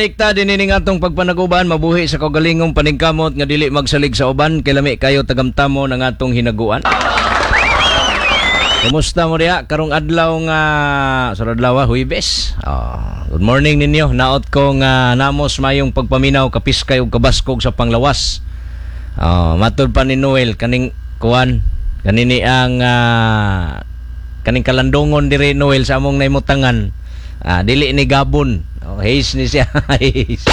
Ikta din ini nga atong pagpanaguban mabuhi sa kaugalingong paningkamot nga dili magsalig sa uban kay lami kayo tagamtamo ng atong hinaguan. Kumusta mo diha karong adlaw nga adlaw Huwebes? Good morning ninyo. Naot ko nga namos mayong pagpaminaw kapiskay ug kabaskog sa panglawas. Matud pa ni Noel kaning kuan kanini ang kaning kalandongon diri Noel sa among naimutangan. Dili ni Gabon. Haze ni siya. Haze.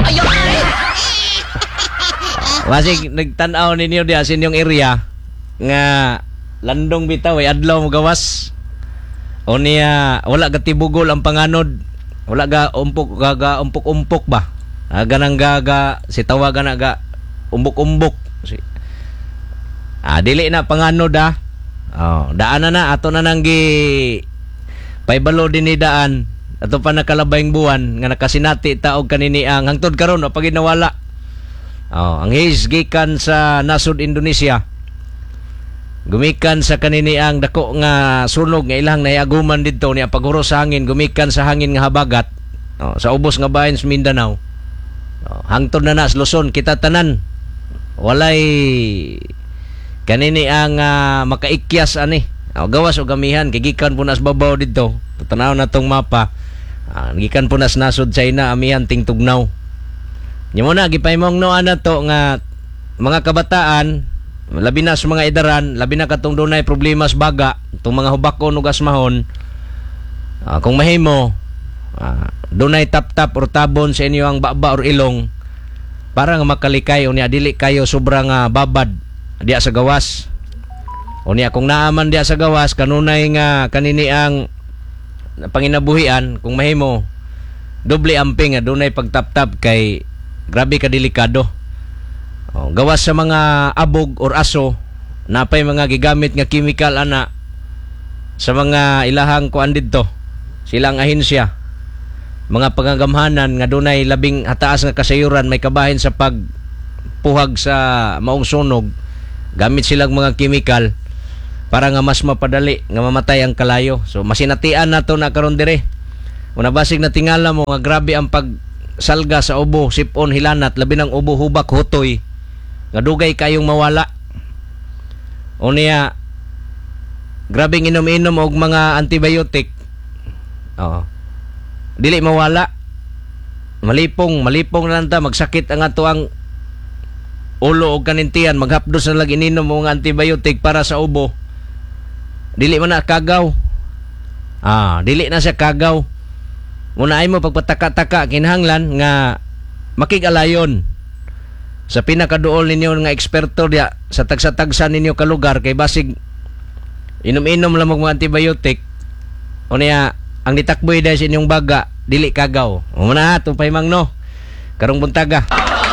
Masig nagtanaw ninyo diha sa inyong area nga landong bitaw ay adlaw mo gawas. O niya wala gatibugol ang panganod. Wala ga umpok ba? Ganang gaga si tawagan na ga umbok-umbok. Dili na panganod daan na ato na nang gi paibalo din ni daan. Ato pa nakalabayng buwan nga nakasinati taog kanini ang hangtod karon pag ginawala. Ang haze gikan sa nasud Indonesia. Gumikan sa kanini ang dako nga sunog nga ilang nahiaguman didto niya paghuros sa hangin gumikan sa hangin nga habagat sa ubos nga bahin sa Mindanao. Hangtod na sa Luzon kita tanan. Walay kanini ang makaikyas ani. Gawas o gamihan kay gikan po nas babaw didto. Tanaw na tong mapa. Gikan po nas nasod China amihan ting tugnaw. Nya mo na gipaymong no ana to nga mga kabataan labi na sa mga edaran, labi na katong dunay problema sa baga, itong mga hubakon ug asmahon. Kung mahimo, dunay tap-tap or tabon sa inyo ang baba or ilong para nga makalikay unya dili kayo sobrang babad diya sa gawas. Unya kung naaman diya sa gawas kanunay nga kanini ang panginabuhian, kung mahimo doble amping nga dunay pagtap-tap kay grabe ka delikado. Gawas sa mga abog or aso napay mga gigamit nga chemical ana sa mga ilahang kuan didto silang ahensya mga pangagamhanan nga dunay labing hataas nga kasayuran may kabahin sa pagpuhag sa maong sunog gamit silang mga chemical para nga mas mapadali nga mamatay ang kalayo. So masinatian nato na karon dire una basig na tingala mo nga grabe ang pagsalga sa ubo sipon hilanat labi ng ubo hubak hutoy nga dugay kayong mawala. O niya grabing inom-inom og mga antibiotic dili mawala. Malipong lang ta magsakit ang ato ang ulo og kanintian maghapdos na lang ininom og antibiotic para sa ubo. Dili man na kagaw. Dili na siya kagaw. Muna ay mo pagpataka-taka kinahanglan nga makig-alayon sa pinakaduol ninyo nga eksperto diya sa tagsa-tagsa ninyo ka lugar kay basig inom-inom lang mga antibiotic o niya ang nitakboy dahil sa inyong baga dili kagaw. Muna tupay mangno karong buntaga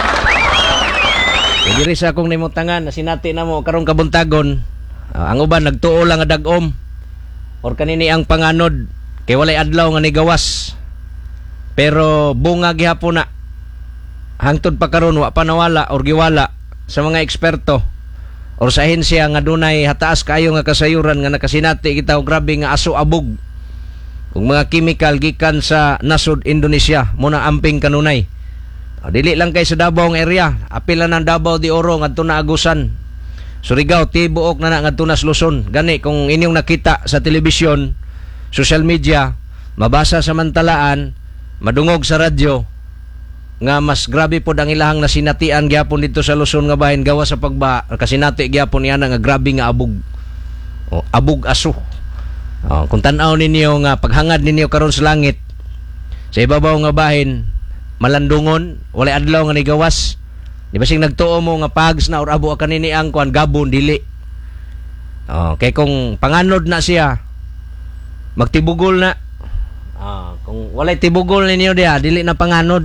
diri sa akong nimutangan na sinati na mo karong kabuntagon. Ang uban nagtuo lang nga dag-om or kanini ang panganod kay walay adlaw nga nigawas pero bunga gihapon na hangtod pa karon wa pa nawala or giwala sa mga eksperto or sa ahensya nga dunay hataas kayo nga kasayuran nga nakasinati kita og grabe nga aso abog ug mga chemical gikan sa nasod Indonesia muna amping kanunay. Dili lang kay sa Davao ang area, apil na ng Davao de Oro ngadto na Agusan, Surigao tibuok na ngadto na Luzon. Gani kung inyong nakita sa telebisyon, social media, mabasa sa mantalaan, madungog sa radyo nga mas grabe po ang ilahang nasinatian gyapon dito sa Luzon nga bahin gawa sa pagba kasinati gyapon niya nga grabe nga abog. Abog aso. Kung tan-aw ninyo nga paghangad ninyo karon sa langit sa ibabaw nga bahin malandungon walay adlaw nga nigawas. Di ba sing nagtuo mo nga pags na or abo kanini ang kuan Gabon dili. Kay kung panganod na siya magtibugol na. Kung walay tibugol ninyo diha dili na panganod.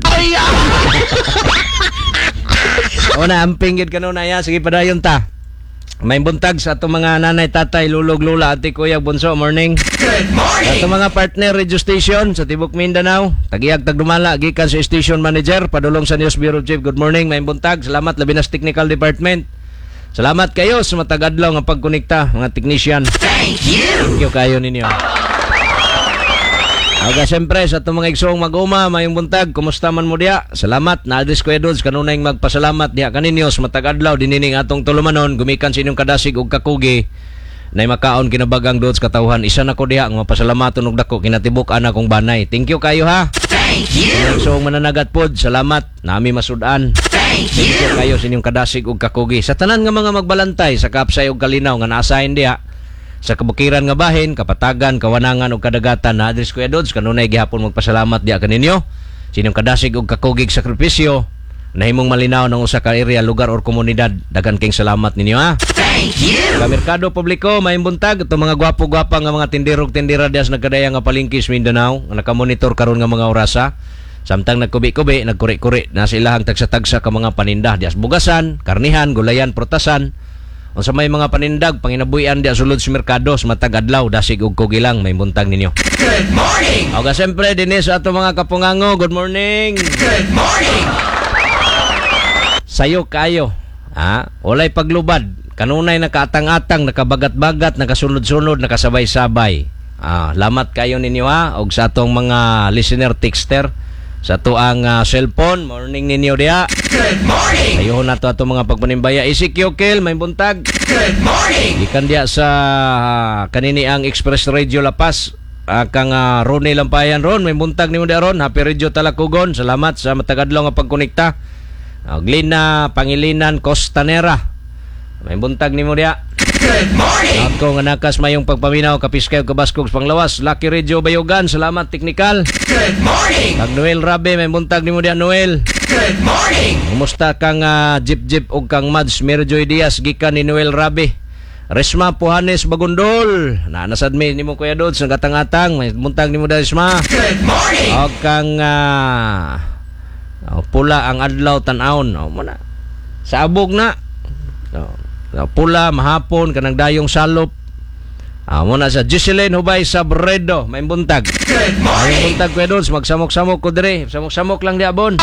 Una amping gid kanuna ya sige padayon ta. May buntag sa ato mga nanay, tatay, lulog, lula, ate, kuya, bunso, morning. Good morning. Ato mga partner radio station sa Tibok Mindanao, tagiyag tagdumala gikan sa station manager padulong sa News Bureau Chief. Good morning, may buntag. Salamat labi na sa technical department. Salamat kayo sa matagadlaw nga pagkonekta mga technician. Thank you kayo ninyo. Aga siyempre sa itong mga igsoong mag-uma, mayong buntag, kumusta man mo diya? Salamat, na-address ko Edods, kanunay magpasalamat diya kaninyos, matag-adlaw, dinining atong tulumanon, gumikan sa inyong kadasig og kakugi, na makaon kinabagang dods katawhan, isa na ko diya, ang mapasalamaton og dako, kinatibok ana kong banay. Thank you kayo ha. Thank you. Igsoong mananagat pod, salamat, nami masudan. Thank Thank you you. kayo sa inyong kadasig og kakugi. Sa tanan nga mga magbalantay, sa kapsay og kalinaw, nga naasahin diya, sa kabukiran nga bahin, kapatagan, kawanangan ug kadagatan na address ko Edods kanunay gihapon magpasalamat diya kaninyo. Sinyong kadasig og kakugig sakripisyo nahimong malinaw ng usa ka area, lugar or komunidad. Dagan king salamat ninyo ha. Thank you. Sa merkado publiko may buntag itong mga gwapo-gwapa nga mga tindirog tindira dias nagkadaya nga palingkis Mindanao nga nakamonitor karon nga mga orasa. Samtang nagkubi-kubi, nagkuri-kuri na silahang tagsa-tagsa ka mga paninda dias bugasan, karnihan, gulayan, prutasan. Unsa may mga panindag panginabuhian dia sulod sa merkado sa matag adlaw dasig og kugi lang may buntag ninyo. Good morning. O siyempre dinis sa ato mga kapungango, good morning. Good morning. Sayo kayo. Ha? Walay paglubad. Kanunay nakaatang-atang, nakabagat-bagat, nakasunod-sunod, nakasabay-sabay. Lamat kayo ninyo ha og sa atong mga listener texter sa tuang cellphone. Morning ninyo dia. Good morning. Ayuhon na to atong mga pagpanimbaya. Isikyokil, may buntag. Good morning. Ikan dia sa kanini ang Express Radio Lapas. Kang Ronnie Lampayan ron, may buntag ni mo dia ron. Happy Radio Talakugon. Salamat sa matagadlaw nga pagkonekta. Glina Pangilinan Costanera. May buntag ni mo dia. Good morning. Ako nga nakas mayong pagpaminaw kapiskay ug kabaskog panglawas. Lucky Radio Bayogan. Salamat teknikal. Good morning. Kag Noel Rabe, may buntag ni mo dia Noel. Good morning. Kumusta kang Jeep ug kang Mads Merjoy Diaz gikan ni Noel Rabe. Resma Puhanes Bagundol. Nasad mi nimo Kuya Dods ng katang-atang. May buntag nimo da Resma. Good morning. Og kang pula ang adlaw tan-awon. Muna. Sabog na. Pula mahapon kanang dayong salop. Muna sa Giseline Hubay Sabredo. May buntag. Good May morning. buntag Kuya Dods. Magsamok-samok ko dire. Samok-samok lang di abon.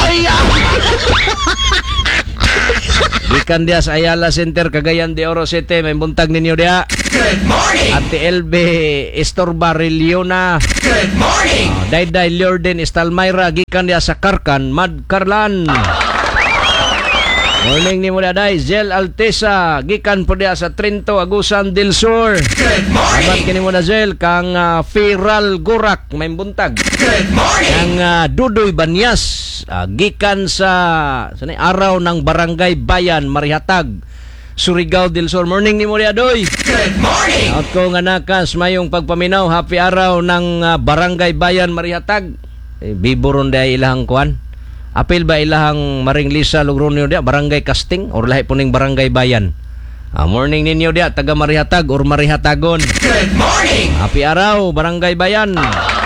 Gikan dia sa Ayala Center, Cagayan de Oro City. May buntag ninyo dia. Good morning. Ate LB Estorba Reliona. Good morning. Dayday Lorden Estalmayra. Gikan dia sa Karkan, Madkarlan. Morning ni mo day. Zel Altesa. Gikan po dia sa Trinto, Agusan del Sur. Good Sabat morning. kini mo na Zel. Kang Firal Gurak. May buntag. Good morning. Ang Dudoy Banyas, gikan sa araw ng Barangay Bayan, Marihatag, Surigao del Sur. Morning ni Moria Doy. Good morning. At ko nga nakas mayong pagpaminaw, happy araw ng Barangay Bayan, Marihatag. Biburon day ilahang kuan. Apil ba ilahang Maring Lisa Lugronio dia, Barangay Casting, or lahi po ning Barangay Bayan. Morning ninyo dia, taga Marihatag or Marihatagon. Good morning. Happy araw, Barangay Bayan.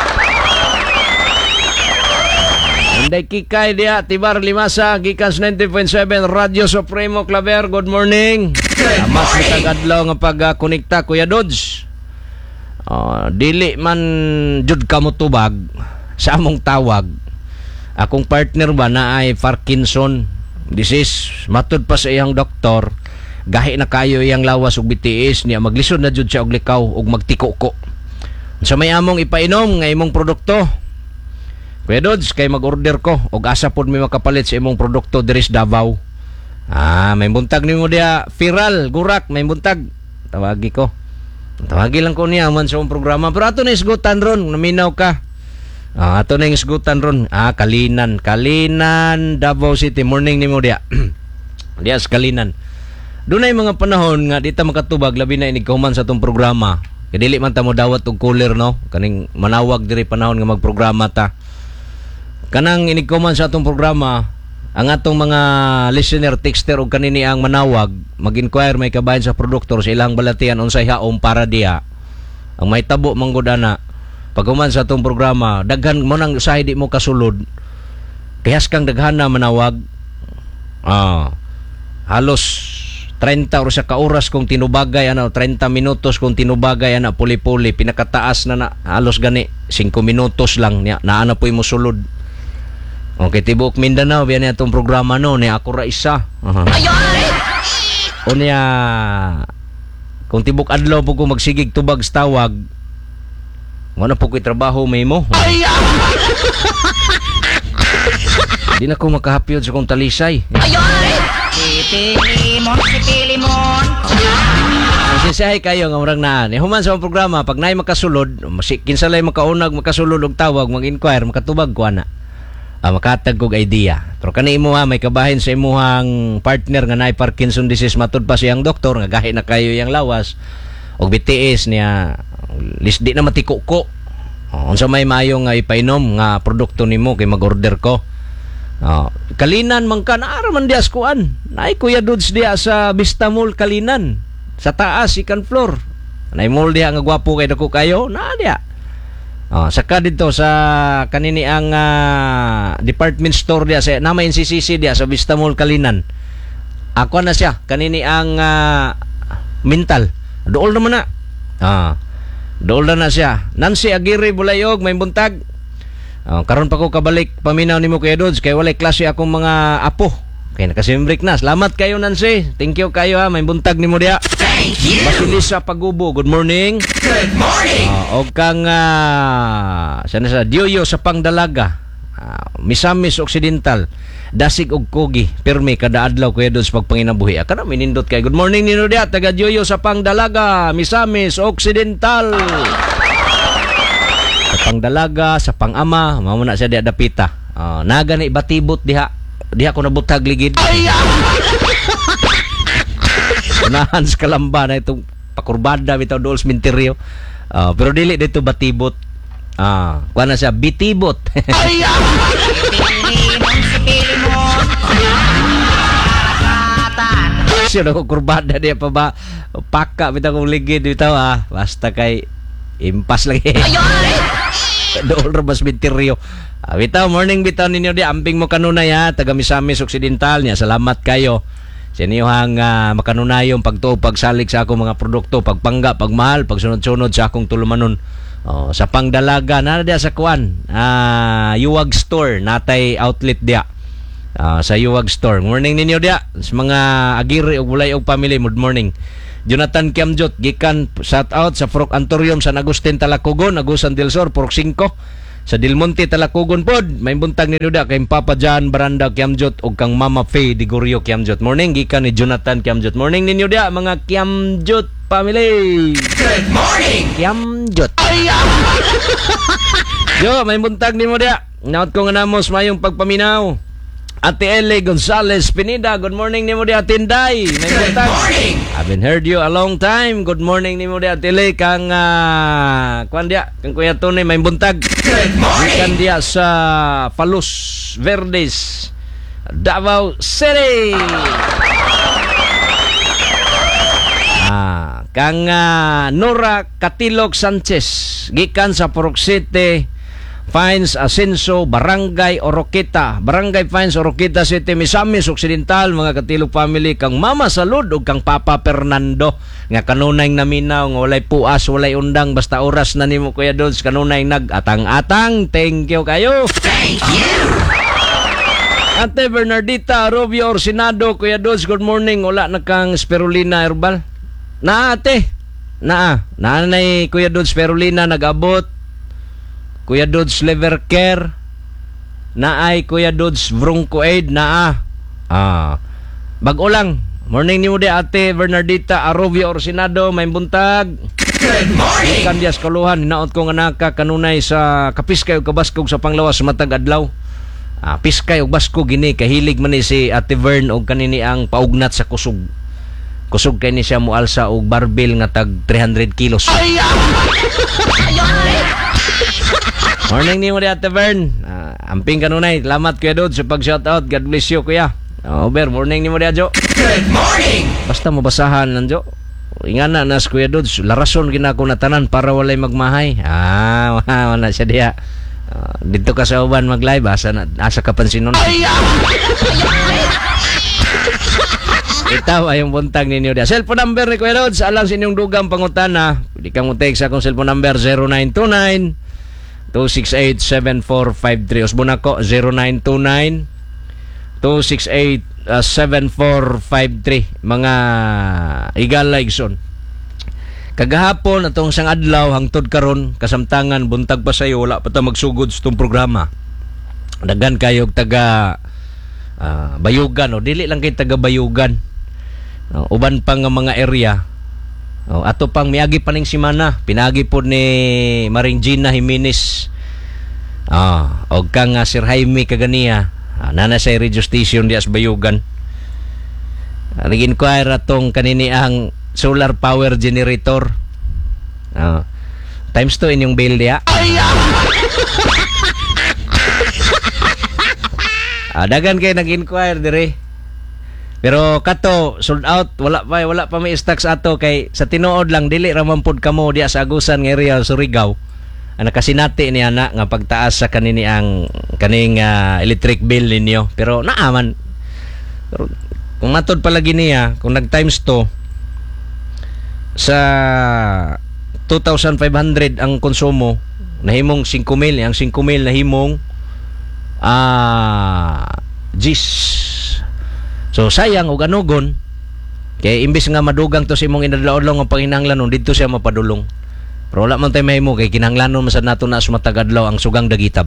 Anday kikay dia, Tibar Limasa, Gikans 90.7, Radio Supremo Claver, good morning. Good Mas morning. matagadlaw nga pagkonekta, Kuya Dodge. Dili man jud kamo tubag sa among tawag. Akong partner ba na ay Parkinson disease. Matud pa sa iyang doktor, gahi na kayo iyang lawas og BTS niya, maglisod na jud siya og likaw og magtiko-ko. Sa may among ipainom nga imong produkto, Kuya Dodge, kay mag-order ko og asa pod may makapalit sa imong produkto diri sa Davao. May buntag nimo dia Firal Gurak, may buntag. Tawagi ko. Tawagi lang ko niya man sa imong programa. Pero ato na isgutan ron, naminaw ka. Ato na isgutan ron. Kalinan, Davao City. Morning nimo dia. Dia sa Kalinan. Dunay mga panahon nga dita makatubag labi na inig kahuman sa atong programa. Kay dili man ta mo dawat og cooler no. Kaning manawag diri panahon nga magprograma ta. Kanang inigkuman sa atong programa, ang atong mga listener, texter o kanini ang manawag, mag-inquire may kabayan sa produktor sa ilang balatian unsay haom para diha. Ang may tabo manggudana, pagkuman sa atong programa, daghan mo nang usahay di mo kasulod. Kayas kang daghan na manawag. Halos 30 or sa kauras kung tinubagay 30 minutos kung tinubagay puli-puli, pinakataas na halos gani 5 minutos lang naana po mo sulod. Okay, tibok Mindanao biyan niya itong programa no ni ako ra isa. O niya kung tibok adlaw po ko magsigig tubag sa tawag, Wala po ko'y trabaho may mo. Di na ko makahapyod sa kong talisay. Sipilimon. Sisihay kayo nga murang naan. Human sa mga programa, pag naay makasulod, kinsalay makaunag, makasulod og tawag, mag-inquire, makatubag ko ana. Makatag kog idea. Pero kani imo may kabahin sa imuhang partner nga naay Parkinson disease, matud pa siyang doktor nga gahi na kayo yang lawas og BTS niya lisdi na matiko ko. Unsa may maayo nga ipainom nga produkto nimo kay mag-order ko. Kalinan man ka naara man dias kuan. Naay Kuya Dudes diya sa Vista Mall Kalinan. Sa taas second floor. Naay mall diya nga gwapo kay dako kayo. Na diya. Saka dito sa kanini ang department store diya sa nama NCCC diya sa Vista Mall Kalinan. Ako na siya kanini ang mental. Dool naman na. Dool na siya. Nancy Aguirre Bulayog may buntag. Karon pa ko kabalik paminaw nimo Kuya Dudes kay walay klase akong mga apo. Kay nakasimbrik na. Salamat kayo Nancy. Thank you kayo ha. May buntag nimo diya. Thank you. Basilisa Pagubo. Good morning. Good morning. Og kang sana sa Dioyo sa Pangdalaga. Misamis Occidental. Dasig og Kogi. Pirmi kada adlaw Kuya Dudes pagpanginabuhi. Kana minindot kay. Good morning nino diya taga Dioyo sa Pangdalaga. Misamis Occidental. Sa Pangdalaga, sa Pangama, mao na siya diha dapita. Nagani batibot diha. Diha ko nabutag ligid. Unahan sa Kalamba na itong pakurbada bitaw dool sementeryo. Pero dili dito batibot. Kuha na siya bitibot. Sipilimon. Siya na ko kurbada diya pa ba. Paka bitaw kong ligid bitaw basta kay impas lagi. Dool ra bas sementeryo. Bitaw morning bitaw ninyo di amping mo kanunay taga Misamis Occidental niya. Salamat kayo. Sa inyohang makanunayong pagtuo pagsalig sa akong mga produkto, pagpangga, pagmahal, pagsunod-sunod sa akong tulumanon. Sa Pangdalaga na diya sa kuan. Yuwag Store natay outlet diya. Sa Yuwag Store. Morning ninyo diya sa mga Aguirre og Bulay og family. Good morning. Jonathan Kiamjot gikan shout out sa Frok Antorium San Agustin Talacogon, Agusan del Sur, Pork 5. Sa Dilmonte Talacogon pod, may buntag ni Duda kay Papa John Baranda Kiamjot og kang Mama Faye Digorio Kiamjot. Morning gikan ni Jonathan Kiamjot. Morning ninyo dia mga Kiamjot family. Good morning. Kiamjot. Yo, may buntag nimo dia. Naot ko nga namos mayong pagpaminaw. Ate Ele Gonzales Pinida, good morning nimo di Ate Inday. May Good buntag. morning. I've been heard you a long time. Good morning nimo di Ate Ele kang kuan dia, kang Kuya Tony may buntag. Good morning. Ikan dia sa Palos Verdes, Davao City. Kang Nora Katilok Sanchez gikan sa Purok City. Fines Asenso, Barangay Oroqueta, Barangay Fines Oroqueta City, Misamis Occidental, mga Katilog family, kang Mama Salud ug kang Papa Fernando nga kanunay naminaw nga walay puas, walay undang basta oras na nimo Kuya Dudes kanunay nag-atang-atang. Thank you kayo. Thank you. Ate Bernardita Rubio Orsinado, Kuya Dudes, good morning. Wala na kang spirulina herbal? Na ate. Nanay Kuya Dudes spirulina nag-abot. Kuya Dudes Liver Care naay Kuya Dudes Bronchoaid bago lang. Morning ni mo di Ate Bernardita Arrovio Orsinado may buntag. Good morning. Ikan dias kaluhan hinaot ko nga naka kanunay sa kapiskay ug kabaskog sa panglawas matag adlaw. Piskay ug baskog gini kahilig man ni si Ate Vern og kanini ang paugnat sa kusog. Kusog kay ni siya mualsa og barbell nga tag 300 kilos. Morning ni mo di Ate Vern. Amping kanunay. Salamat Kuya Dudes sa pag-shoutout. God bless you Kuya. Over. Morning ni mo di Adjo. Good morning. Basta mabasahan nanjo. Ingana nas Kuya Dudes. Larason ginako na tanan para walay magmahay. Wala siya diya. Dito ka sa uban mag-live. Asa ka pansinon. Itaw ay yung buntag ninyo dia. Cellphone number ni Kuya Dudes. Alang sa inyong dugang pangutana. Pwede kang text akong cellphone number 0929 268-7453. Usbon ako 0929-268-7453. Mga Igala Igson. Kagahapon atong sang adlaw hangtod karon kasamtangan buntag pa sayo wala pa ta magsugod sa tong programa. Daghan kayo taga Bayugan o dili lang kay taga Bayugan. Uban pa nga mga area. Ato pang miagi pa ning simana pinagi po ni Maring Gina Jimenez. Og kang Sir Jaime kaganiya nana sa radio station di as Bayugan. Nag-inquire atong kanini ang solar power generator. Times 2 inyong bill diya. Dagan kay nag-inquire dire. Pero kato sold out, wala pa may stocks ato kay sa tinuod lang dili ra man pud kamo diya sa Agusan nga area Surigao. Nakasinati ni ana nga pagtaas sa kanini ang kaning electric bill ninyo. Pero naaman. Pero kung matod palagi niya, kung nag times 2 sa 2,500 ang konsumo, nahimong 5,000, ang 5,000 nahimong Gis. So sayang og anugon kay imbis nga madugang to sa imong inadlaw-adlaw nga panginahanglanon didto siya mapadulong. Pero wala man tay mahimo kay kinahanglanon man sad nato na sumatagadlaw ang sugang dagitab.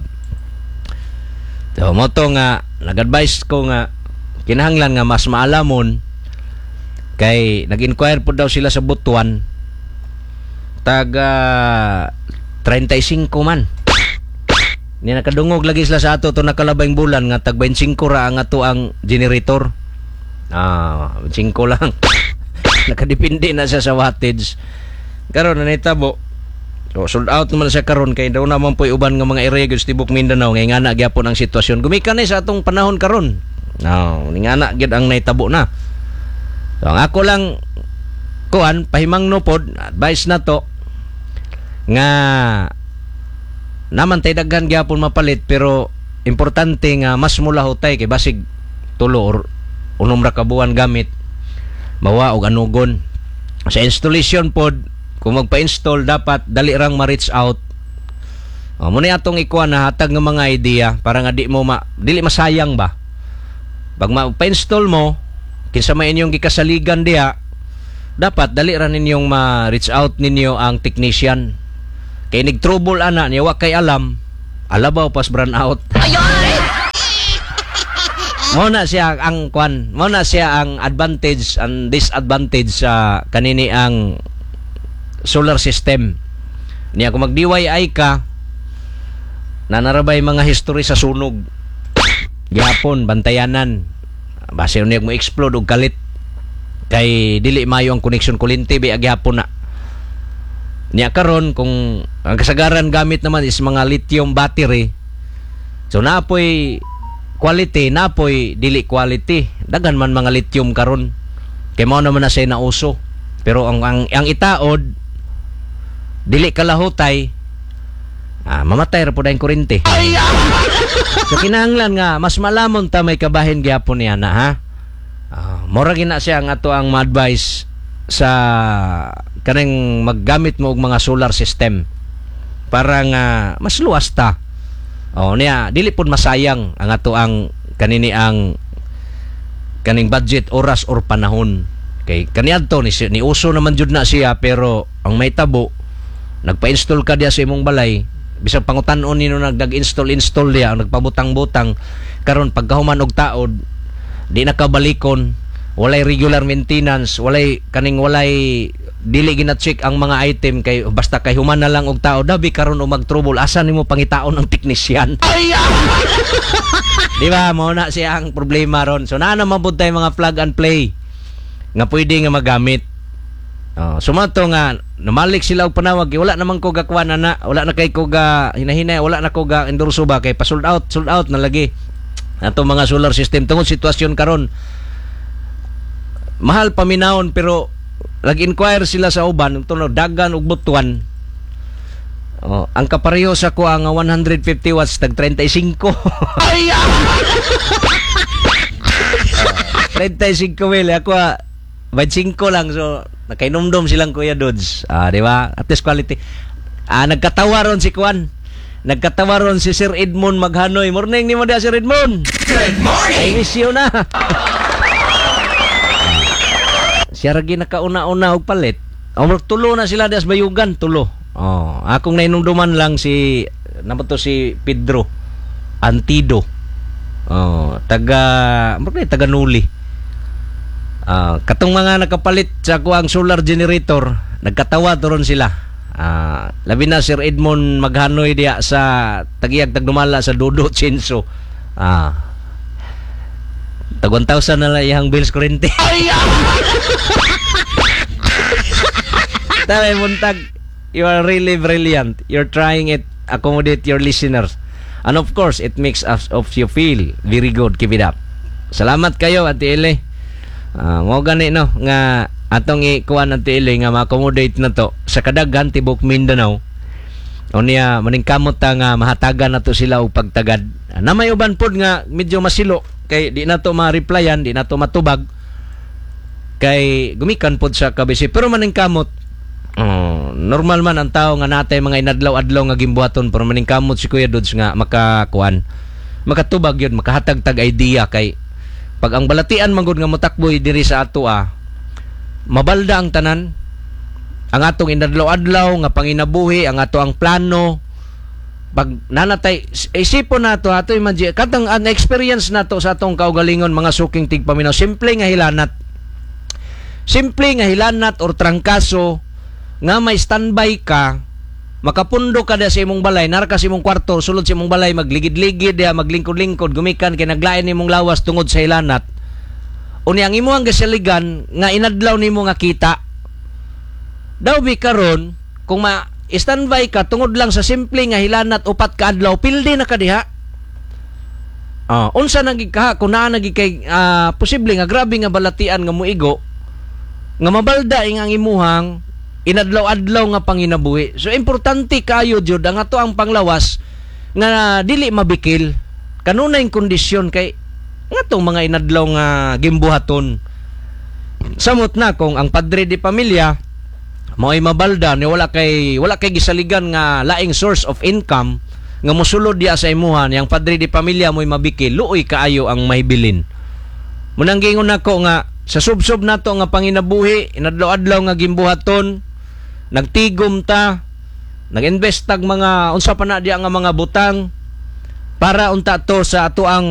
So mo to nga nag-advise ko nga kinahanglan nga mas maalamon kay nag-inquire po daw sila sa Butuan taga 35 man ni nakadungog lagi sila sa ato to nakalabayng bulan nga tag 25 ra ang ato ang generator 5 lang nakadepende na siya sa wattage karon na nitabo so sold out naman siya karon kay daw naman po uban nga mga area gyud tibok Mindanao ngay ngana gyapon ang sitwasyon gumikan ni sa atong panahon karon. Ningana gid ang naitabo na. So, ang ako lang kuan pahimangno pod advice na to nga naman tay daghan gyapon mapalit pero importante nga mas mula hutay kay basig tulo or unom ra ka buwan gamit mawa og anugon. Sa installation pod kung magpa-install dapat dali rang ma-reach out. Mo ni atong ikuan na hatag nga mga idea para nga dili masayang ba. Pag ma-install mo, kinsa may inyong gikasaligan diya, dapat dali ra ninyong ma-reach out ninyo ang technician. Kay nag-trouble ana niya wa kay alam, alabaw pas brand out. Muna siya ang kwan, muna siya ang advantage and disadvantage sa kanini ang solar system. Niya kung mag-DIY ka, nanarabay mga history sa sunog. Gihapon bantayanan base unya mo explode og kalit kay dili mayo ang connection kulinti bi agyapon na niya karon kung ang kasagaran gamit naman is mga lithium battery so napoy quality napoy dili quality daghan man mga lithium karon kay mao naman na siya nauso pero ang itaod dili kalahutay mamatay ra pud ang kuryente. So kinahanglan nga mas malamon ta may kabahin gyapon niya na ha. Mora gina siya ang ato ang ma-advise sa kanang maggamit mo og mga solar system para nga mas luwas ta. Niya dili pud masayang ang ato ang kanini ang kaning budget oras or panahon. Kay kaniadto ni uso naman jud na siya pero ang may tabo nagpa-install ka diya sa imong balay bisag pangutan-on nino nag-install diya nagpabutang-butang karon pagkahuman og taod di nakabalikon walay regular maintenance walay dili gina-check ang mga item kay basta kay human na lang og taod dabi karon og mag-trouble asa nimo pangitaon ang teknisyan. Di ba mo na siya ang problema ron so naa naman pud tay mga plug and play nga pwede nga magamit. Sumato nga namalik sila og panawag wala naman ko gakuan na wala na kay ko ga hinahinay wala na ko ga endorso ba kay pa sold out na lagi ato mga solar system tungod sitwasyon karon mahal paminawon pero nag-inquire sila sa uban tunog dagan og Butuan. Ang kapareho sa ko ang 150 watts tag 35. 35 mil ako 25 lang so nakainomdom silang Kuya Dudes. Di ba? At least quality. Nagkatawa ron si Kuan. Nagkatawa ron si Sir Edmond Maghanoy. Morning ni mo dia Sir Edmond. Good morning. I miss you na. Siya ragi nakauna-una og palit. tulo na sila das bayugan, tulo. Akong nainumduman lang si namo to si Pedro Antido. Taga Nuli. Katong mga nakapalit sa kuang solar generator, nagkatawa turon sila. Labi na Sir Edmond Maghanoy diya sa tagiyag tagdumala sa Dodo Chinso. Tag 1,000 na lang iyang bills kurente. Tayo muntag, you are really brilliant. You're trying it, accommodate your listeners. And of course, it makes us of you feel very good. Keep it up. Salamat kayo, Ate Ele. Mo gani no nga atong ikuan Ate Ele nga ma-accommodate na to sa kadaghan tibok Mindanao. Unya maningkamot ta nga mahatagan nato sila og pagtagad. Na may uban pod nga medyo masilo kay di na to ma-replyan, di na to matubag. Kay gumikan pod sa kabisi pero maningkamot normal man ang tao nga natay mga inadlaw-adlaw nga gimbuhaton pero maningkamot si Kuya Dudes nga makatubag yun, makahatag-tag idea kay pag ang balatian manggod nga motakboy diri sa ato mabalda ang tanan, ang atong inadlaw-adlaw nga panginabuhi, ang ato ang plano, pag nanatay isipon nato ato imagine katang an experience nato sa atong kaugalingon mga suking tigpaminaw, simple nga hilanat or trangkaso nga may standby ka, makapundo ka da sa imong balay, narka sa imong kwarto, sulod sa imong balay, magligid-ligid, maglingkod-lingkod, gumikan, kay naglain imong lawas tungod sa hilanat. Uni ang imo ang gasaligan, nga inadlaw nimo nga kita. Daw bi karon kung ma-standby ka, tungod lang sa simple nga hilanat, upat ka adlaw, pildi na ka diha. Unsa nagikaha, kung naa nagikay, posible nga, grabe nga balatian nga muigo, nga mabalda ang imuhang, inadlaw-adlaw nga panginabuhi. So importante kayo jud ang ato ang panglawas nga dili mabikil. Kanunay kondisyon kay ngatong mga inadlaw nga gimbuhaton. Samot na kung ang padre di pamilya mao'y mabalda ni wala kay gisaligan nga laing source of income nga mosulod diya sa imuhan, yang padre di pamilya mo'y mabikil, luoy kaayo ang mahibilin. Munang gingon nako nga sa subsob nato nga panginabuhi, inadlaw-adlaw nga gimbuhaton, nagtigom ta, nag-invest tag mga unsa pa na diya nga mga butang para unta to sa ato ang